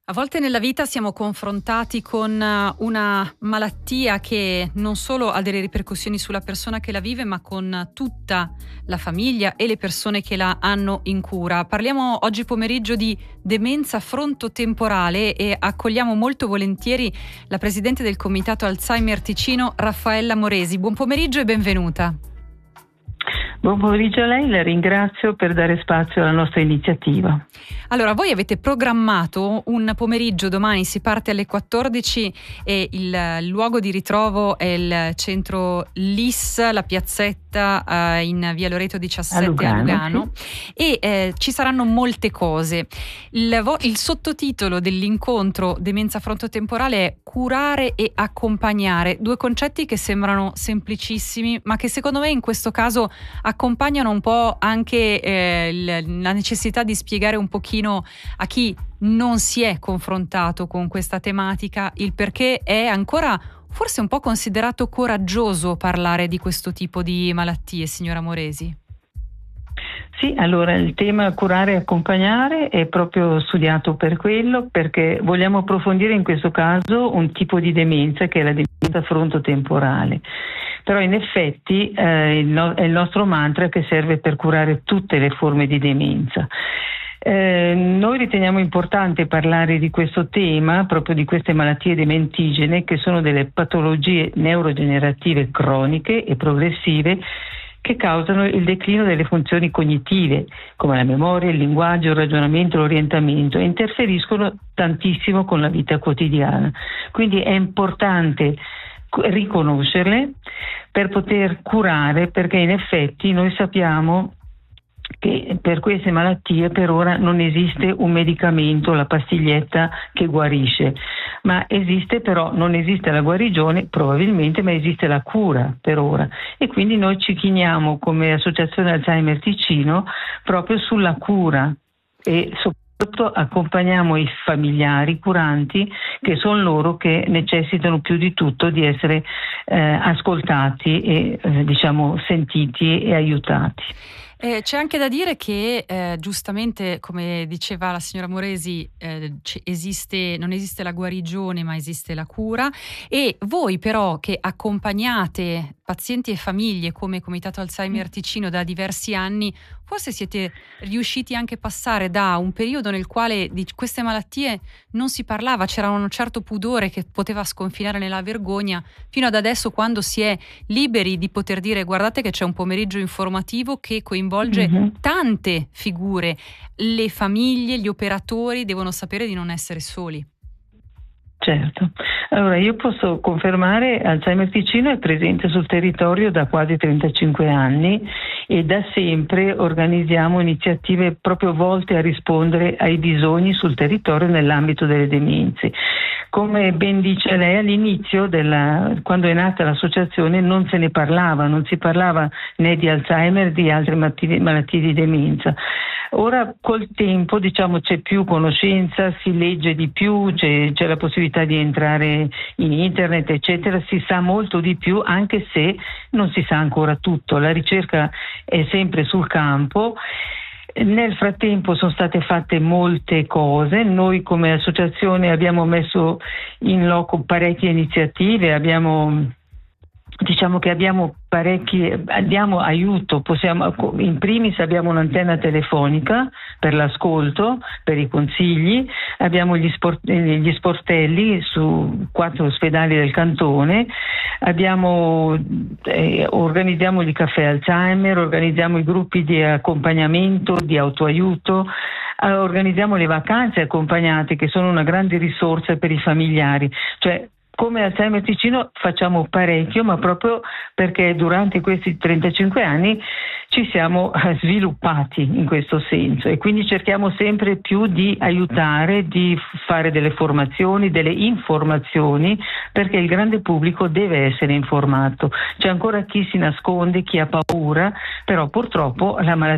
A volte nella vita siamo confrontati con una malattia che non solo ha delle ripercussioni sulla persona che la vive, ma con tutta la famiglia e le persone che la hanno in cura. Parliamo oggi pomeriggio di demenza frontotemporale e accogliamo molto volentieri la presidente del Comitato Alzheimer Ticino, Raffaella Moresi. Buon pomeriggio e benvenuta. Buon pomeriggio a lei, la ringrazio per dare spazio alla nostra iniziativa. Allora, voi avete programmato un pomeriggio, domani si parte alle 14 e il luogo di ritrovo è il centro LIS, la piazzetta in via Loreto 17 a Lugano, sì. E ci saranno molte cose. Il sottotitolo dell'incontro Demenza frontotemporale è curare e accompagnare, due concetti che sembrano semplicissimi, ma che secondo me in questo caso accompagnano un po' anche la necessità di spiegare un pochino a chi non si è confrontato con questa tematica il perché è ancora forse un po' considerato coraggioso parlare di questo tipo di malattie, signora Moresi. Sì, allora il tema curare e accompagnare è proprio studiato per quello, perché vogliamo approfondire in questo caso un tipo di demenza che è la demenza frontotemporale. Però in effetti è il nostro mantra che serve per curare tutte le forme di demenza. Noi riteniamo importante parlare di questo tema, proprio di queste malattie dementigene, che sono delle patologie neurodegenerative croniche e progressive che causano il declino delle funzioni cognitive, come la memoria, il linguaggio, il ragionamento, l'orientamento, e interferiscono tantissimo con la vita quotidiana. Quindi è importante riconoscerle per poter curare, perché in effetti noi sappiamo che per queste malattie per ora non esiste un medicamento, la pastiglietta che guarisce, ma non esiste la guarigione probabilmente, ma esiste la cura per ora, e quindi noi ci chiniamo come Associazione Alzheimer Ticino proprio sulla cura e soprattutto accompagniamo i familiari curanti, che sono loro che necessitano più di tutto di essere ascoltati e sentiti e aiutati. C'è anche da dire che giustamente, come diceva la signora Moresi, non esiste la guarigione ma esiste la cura, e voi però che accompagnate pazienti e famiglie come Comitato Alzheimer Ticino da diversi anni, forse siete riusciti anche a passare da un periodo nel quale di queste malattie non si parlava, c'era un certo pudore che poteva sconfinare nella vergogna, fino ad adesso, quando si è liberi di poter dire: guardate che c'è un pomeriggio informativo che coinvolge tante figure, le famiglie, gli operatori devono sapere di non essere soli. Certo, allora io posso confermare Alzheimer Ticino è presente sul territorio da quasi 35 anni e da sempre organizziamo iniziative proprio volte a rispondere ai bisogni sul territorio nell'ambito delle demenze. Come ben dice lei, all'inizio quando è nata l'associazione non si parlava né di Alzheimer né di altre malattie di demenza. Ora col tempo c'è più conoscenza, si legge di più, c'è la possibilità di entrare in internet eccetera, si sa molto di più, anche se non si sa ancora tutto, la ricerca è sempre sul campo. Nel frattempo sono state fatte molte cose, noi come associazione abbiamo messo in loco parecchie iniziative, abbiamo diamo aiuto, in primis abbiamo un'antenna telefonica per l'ascolto, per i consigli, abbiamo gli sportelli su 4 ospedali del cantone, organizziamo i caffè Alzheimer, organizziamo i gruppi di accompagnamento, di autoaiuto, organizziamo le vacanze accompagnate, che sono una grande risorsa per i familiari. Come Alzheimer Ticino facciamo parecchio, ma proprio perché durante questi 35 anni ci siamo sviluppati in questo senso, e quindi cerchiamo sempre più di aiutare, di fare delle formazioni, delle informazioni, perché il grande pubblico deve essere informato. C'è ancora chi si nasconde, chi ha paura, però purtroppo la malattia